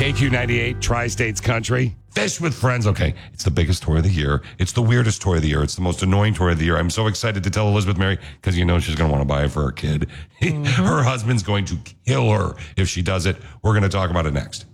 KQ98, Tri-States Country. Fish with Friends. Okay, it's the biggest toy of the year. It's the weirdest toy of the year. It's the most annoying toy of the year. I'm so excited to tell Elizabeth Mary because she's going to want to buy it for her kid. Her husband's going to kill her if she does it. We're going to talk about it next.